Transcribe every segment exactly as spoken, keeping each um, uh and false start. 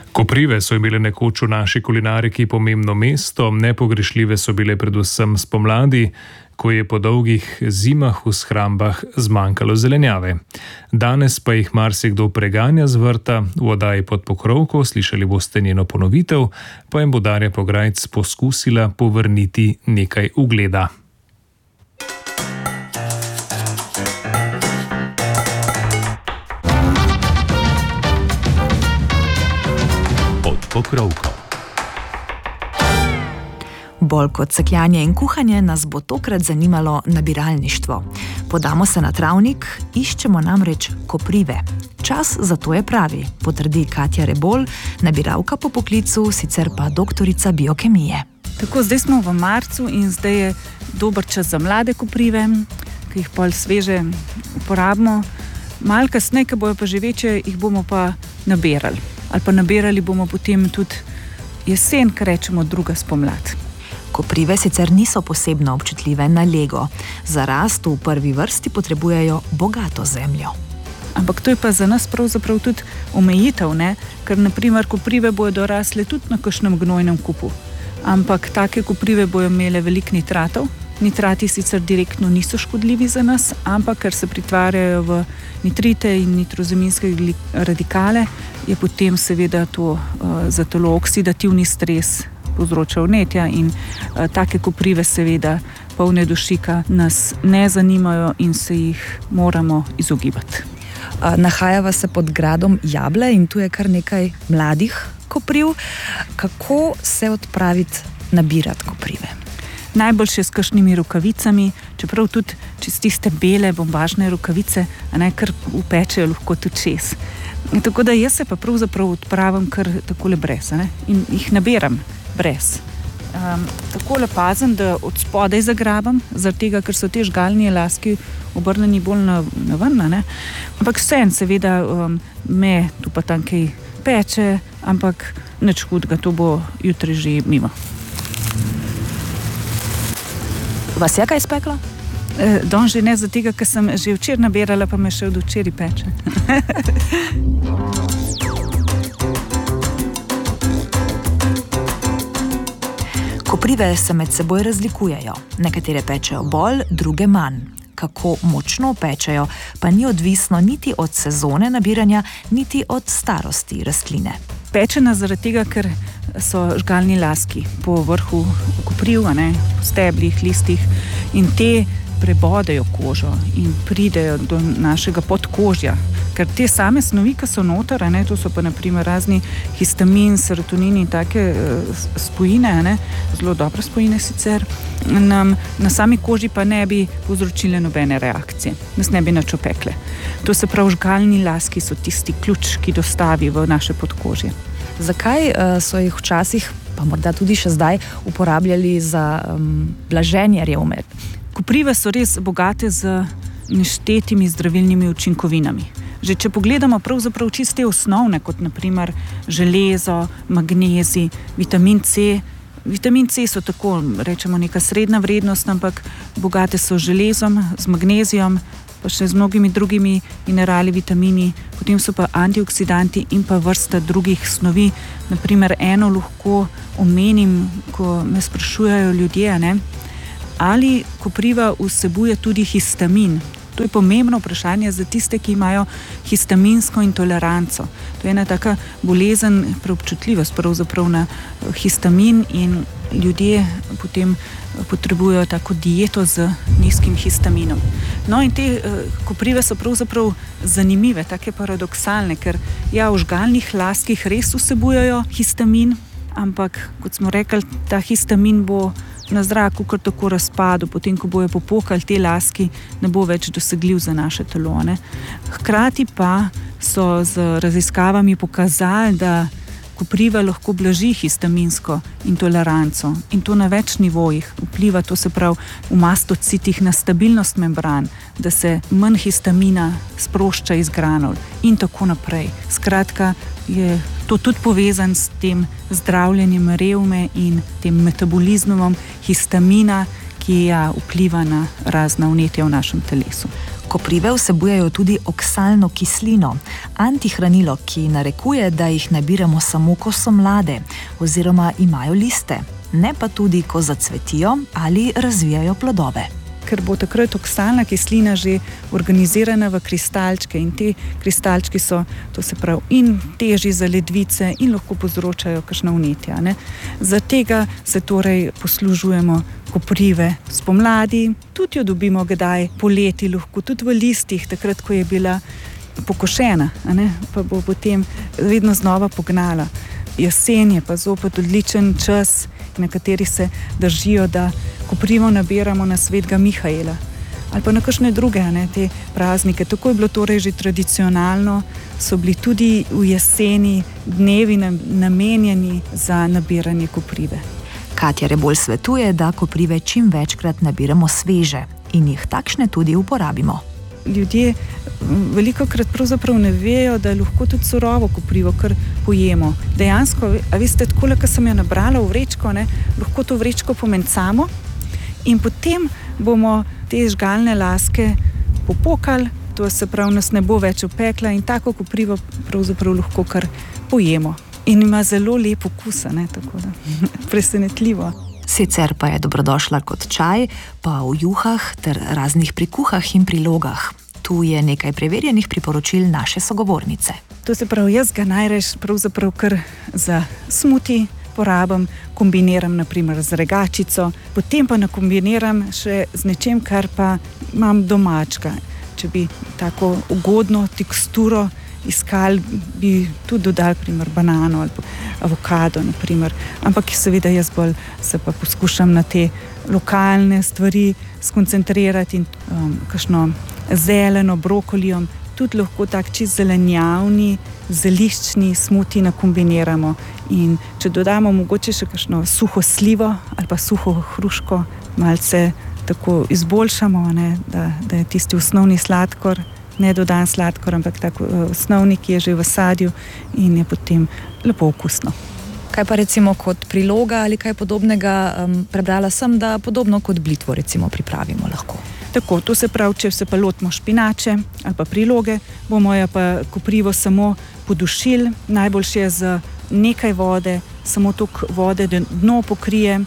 Koprive so imele nekoč v naši kulinariki pomembno mesto, nepogrešljive so bile predvsem spomladi, ko je po dolgih zimah v shrambah zmanjkalo zelenjave. Danes pa jih marsikdo preganja z vrta, v oddaji Pod pokrovko slišali boste njeno ponovitev, pa jim bo Darja Pograjc poskusila povrniti nekaj ugleda. Pokrovko. Bolj kot sekljanje in kuhanje nas bo tokrat zanimalo nabiralništvo. Podamo se na travnik, iščemo namreč koprive. Čas za to je pravi, potrdi Katja Rebolj, nabiralka po poklicu, sicer pa doktorica biokemije. Tako, zdaj smo v marcu in zdaj je dober čas za mlade koprive, ki jih pol sveže uporabimo. Malo kasneje, ko bojo pa že večje, jih bomo pa nabirali. Ali pa nabirali bomo potem tudi jesen, kar rečemo druga spomlad. Koprive sicer niso posebno občutljive na lego. Za rast v prvi vrsti potrebujejo bogato zemljo. Ampak to je pa za nas pravzaprav tudi omejitev, ne? Ker naprimer koprive bojo dorasle tudi na kakšnem gnojnem kupu. Ampak take koprive bojo imele veliko nitratov. Nitrati sicer direktno niso škodljivi za nas, ampak ker se pretvarjajo v nitrite in nitrozaminske radikale, je potem seveda to uh, za telo oksidativni stres povzroča vnetja in uh, take koprive seveda polne dušika nas ne zanimajo in se jih moramo izogibati. Uh, nahajava se pod gradom Jable in tu je kar nekaj mladih kopriv. Kako se odpraviti nabirati koprive? Najboljše s kakšnimi rokavicami, čeprav tudi čez tiste bele bombažne rokavice, a ne, kar upečejo lahko tudi čez. In tako da jaz se pa pravzaprav odpravim kar takole brez, a ne, in jih nabiram brez. Um, takole pazim, da od spodaj zagrabam, zaradi tega, ker so te žgalni laski obrnjeni bolj na, na ven, ne. Ampak vseeno seveda um, me tu pa tam kaj peče, ampak nič hudega, to bo jutri že mimo. Vas je kaj spekla? E, Don že ne, za tega, ker sem že včeraj nabirala, pa me še od včeraj peče. Koprive se med seboj razlikujejo. Nekatere pečejo bolj, druge manj. Kako močno pečejo, pa ni odvisno niti od sezone nabiranja, niti od starosti rastline. Pečena zaradi tega, ker so žgalni laski po vrhu kopriv, a ne, po steblih, listih in te prebodejo kožo in pridejo do našega podkožja. Ker te same snovi, ki so noter, a ne, to so pa naprimer razni histamin, serotonin in take uh, spojine, a ne, zelo dobre spojine sicer, nam na sami koži pa ne bi povzročile nobene reakcije, nas ne bi nič opekle. To se pravi, žgalni laski so tisti ključ, ki dostavi v naše podkožje. Zakaj uh, so jih včasih, pa morda tudi še zdaj, uporabljali za um, blaženje revme? Koprive so res bogate z neštetimi zdravilnimi učinkovinami. Že če pogledamo pravzaprav čiste osnovne, kot naprimer železo, magnezij, vitamin C. Vitamin C so tako, rečemo, neka srednja vrednost, ampak bogate so z železom, z magnezijom, pa še z mnogimi drugimi minerali, vitamini, potem so pa antioksidanti in pa vrsta drugih snovi. Naprimer, eno lahko omenim, ko me sprašujejo ljudje, ne, ali kopriva vsebuje tudi histamin. To je pomembno vprašanje za tiste, ki imajo histaminsko intoleranco. To je ena taka bolezen, preobčutljivost pravzaprav na histamin in ljudje potem potrebujejo tako dieto z nizkim histaminom. No in te uh, koprive so pravzaprav zanimive, take paradoksalne, ker ja, v žgalnih laskih res vsebujejo histamin, ampak kot smo rekli, ta histamin bo na zraku kar tako razpadu, potem ko bojo popokali te laski, ne bo več dosegljiv za naše telo, ne. Hkrati pa so z raziskavami pokazali, da kopriva lahko blaži histaminsko intoleranco in to na več nivojih vpliva, to se pravi v mastocitih na stabilnost membran, da se manj histamina sprošča iz granul in tako naprej. Skratka, je to tudi povezan s tem zdravljenjem revme in tem metabolizmom histamina, ki ja, vpliva na razna vnetja v našem telesu. Koprive vsebujejo tudi oksalno kislino, antihranilo, ki narekuje, da jih nabiramo samo, ko so mlade oziroma imajo liste, ne pa tudi, ko zacvetijo ali razvijajo plodove. Ker bo takrat oksalna kislina že organizirana v kristalčke in te kristalčki so, to se pravi, in težji za ledvice in lahko povzročajo kakšna vnetja. Ne? Za tega se torej poslužujemo koprive spomladi, tudi jo dobimo kdaj poleti, lahko tudi v listih, takrat, ko je bila pokošena, a ne? Pa bo potem vedno znova pognala. Jesen je pa zopet odličen čas, na kateri se držijo, da koprivo nabiramo na svetega Mihaela ali pa na kakšne druge, ne, te praznike. Tako je bilo torej že tradicionalno, so bili tudi v jeseni dnevi namenjeni za nabiranje koprive. Katja Rebolj svetuje, da koprive čim večkrat nabiramo sveže in jih takšne tudi uporabimo. Ljudje velikokrat pravzaprav ne vejo, da lahko tudi surovo koprivo kar pojemo. Dejansko, a veste, takole, ko sem jo nabrala v vrečko, ne, lahko to vrečko pomencamo in potem bomo te žgalne laske popokali, to se pravi, nas ne bo več opekla in tako koprivo pravzaprav lahko kar pojemo. In ima zelo lep okus, ne, tako da presenetljivo. Sicer pa je dobrodošla kot čaj, pa v juhah ter raznih prikuhah in prilogah. Tu je nekaj preverjenih priporočil naše sogovornice. To se pravi, jaz ga najreš pravzaprav kar za smuti porabim, kombiniram naprimer z regačico, potem pa nakombiniram še z nečem, kar pa imam domačka. Če bi tako ugodno teksturo iskali, bi tudi dodali primer banano ali avokado, naprimer. Ampak seveda jaz bolj se pa poskušam na te lokalne stvari skoncentrirati in um, kakšno zeleno, brokolijom, tudi lahko tak čist zelenjavni, zeliščni smuti nakombiniramo. In če dodamo mogoče še kakšno suho slivo ali pa suho hruško, malce tako izboljšamo, ne, da, da je tisti osnovni sladkor, ne dodan sladkor, ampak tako osnovni, ki je že v sadju in je potem lepo okusno. Kaj pa recimo kot priloga ali kaj podobnega, um, prebrala sem, da podobno kot blitvo recimo pripravimo lahko. Tako, to se pravi, če se pa lotimo špinače ali pa priloge, bomo jo pa koprivo samo podušili, najboljše je z nekaj vode, samo toliko vode, da dno pokrije.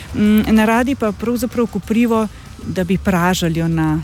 Ne radi pa pravzaprav koprivo, da bi pražali jo na,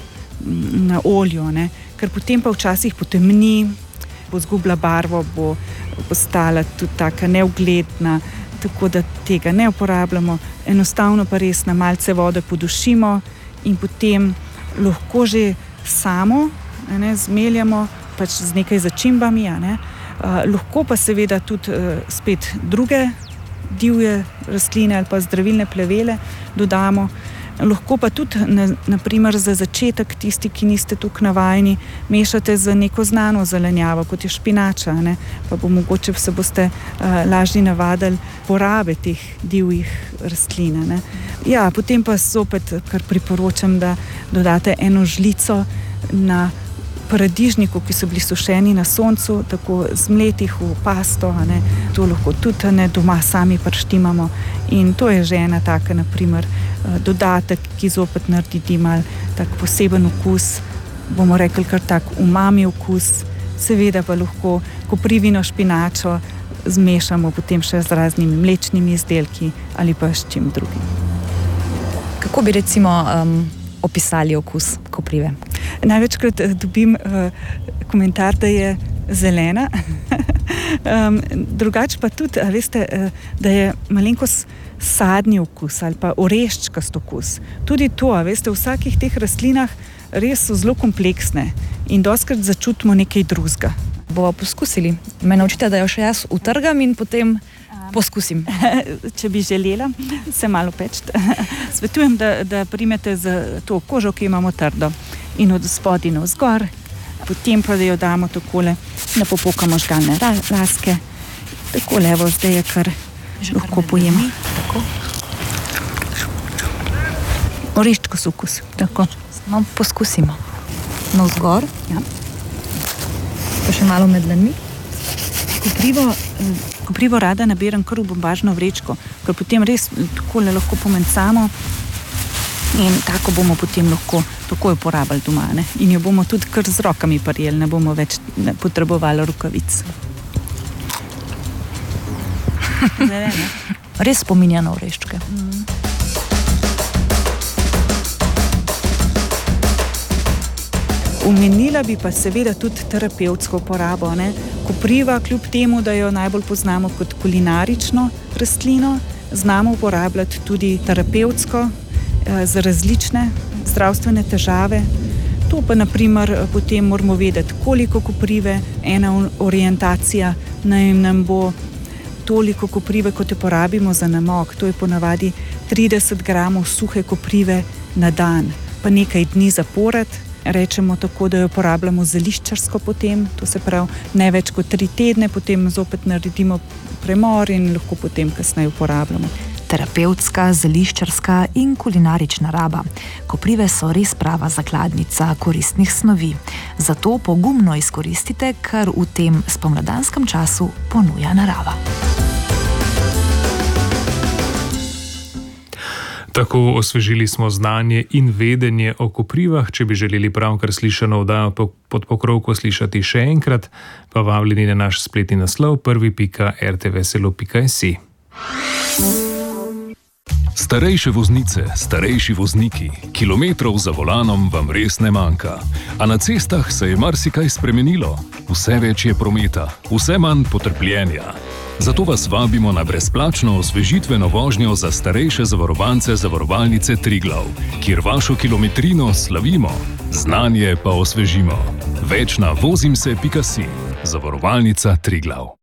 na olju, ne? Ker potem pa včasih potemni, bo zgubila barvo, bo postala tudi taka neugledna, tako da tega ne uporabljamo. Enostavno pa res na malce vode podušimo in potem lahko že samo, ne, zmeljamo pač z nekaj začimbami, ne. Uh, lahko pa seveda tudi uh, spet druge divje rastline ali pa zdravilne plevele dodamo. Lahko pa tudi, na, naprimer, za začetek, tisti, ki niste tukaj navajeni, mešate z neko znano zelenjavo, kot je špinača, ne? Pa bo mogoče se boste uh, lažje navadili porabe teh divjih rastlin, ne? Ja, potem pa zopet kar priporočam, da dodate eno žlico na paradižniku, ki so bili sušeni na soncu, tako zmletih v pasto, ne? To lahko tudi ne, doma sami prštimamo in to je že ena taka, naprimer, dodatek, ki zopet naredi mal tak poseben okus, bomo rekli kar tak umami okus, seveda pa lahko koprivino špinačo zmešamo potem še z raznimi mlečnimi izdelki ali pa s čim drugim. Kako bi recimo um, opisali okus koprive? Največkrat dobim uh, komentar, da je zelena, um, drugače pa tudi, a veste, uh, da je malenkost sadni okus ali pa oreščkast okus. Tudi to, a veste, v vsakih teh rastlinah res so zelo kompleksne in dostikrat začutimo nekaj drugega. Bova poskusili. Me naučite, da jo še jaz utrgam in potem poskusim. Če bi želela se malo peči, svetujem, da, da primete za to kožo, ki imamo trdo in od spodaj navzgor, potem pa da jo damo takole, da popokamo žgalne laske. Takole, evo, zdaj je kar že lahko pojemo. Tako. Oreščko sukus. Tako. No, poskusimo. Navzgor. Ja. Pa še malo med dlanmi. Koprivo, koprivo rada nabiram kar v bombažno vrečko, ker potem res takole lahko pomencamo In tako bomo potem lahko takoj uporabljali doma, ne? In jo bomo tudi kar z rokami parijeli, ne bomo več ne, potrebovali rokavic. Zdaj, ne? Res spominja na oreščke. Mm. Omenila bi pa seveda tudi terapevtsko uporabo. Ne? Kopriva, kljub temu, da jo najbolj poznamo kot kulinarično rastlino, znamo uporabljati tudi terapevtsko eh, za različne zdravstvene težave. To pa naprimer potem moramo vedeti, koliko koprive, ena orientacija naj nam bo toliko koprive, kot jo porabimo za namok. To je ponavadi trideset gramov suhe koprive na dan, pa nekaj dni zapored. Rečemo tako, da jo uporabljamo zeliščarsko potem, to se pravi ne več kot tri tedne, potem zopet naredimo premor in lahko potem kasneje uporabljamo. Terapevtska, zeliščarska in kulinarična raba. Koprive so res prava zakladnica koristnih snovi. Zato pogumno izkoristite, kar v tem spomladanskem času ponuja narava. Tako osvežili smo znanje in vedenje o koprivah. Če bi želeli pravkar slišano oddajo Pod pokrovko slišati še enkrat, pa vabljeni na naš spletni naslov prvi pika r t v selo pika si. Starejše voznice, starejši vozniki, kilometrov za volanom vam res ne manjka. A na cestah se je marsikaj spremenilo. Vse več je prometa, vse manj potrpljenja. Zato vas vabimo na brezplačno osvežitveno vožnjo za starejše zavarovance Zavarovalnice Triglav, kjer vašo kilometrino slavimo, znanje pa osvežimo. Več na vozimse pika si. Zavarovalnica Triglav.